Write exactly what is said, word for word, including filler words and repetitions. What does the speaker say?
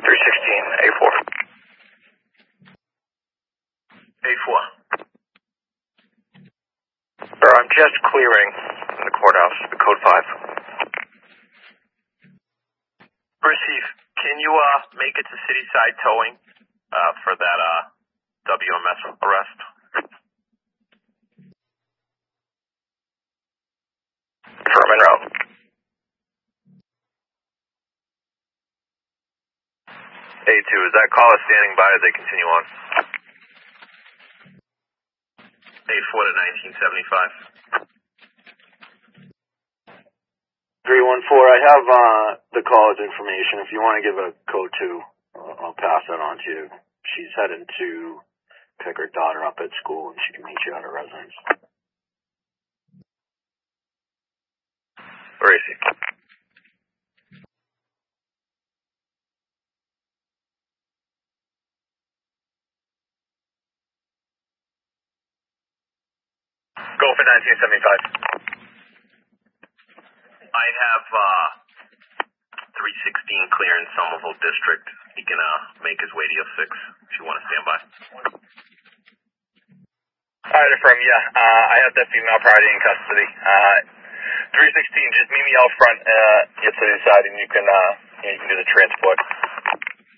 three sixteen, A four. A four. Sir, I'm just clearing the courthouse, the code five. Receive. Can you uh make it to city side towing uh for that uh W M S arrest? Confirm en route. A two, is that caller standing by as they continue on? A four to nineteen seventy-five. three one four, I have uh, the caller's information. If you want to give a code two, uh, I'll pass that on to you. She's heading to pick her daughter up at school, and she can meet you at her residence. Where is she? Go for nineteen seventy-five. I have uh three sixteen clear in Somerville District. He can uh make his way to your six if you want to stand by. Alright, affirm, yeah. Uh, I have that female priority in custody. Uh, three sixteen, just meet me out front, uh, get to the side and you can, uh, you can do the transport.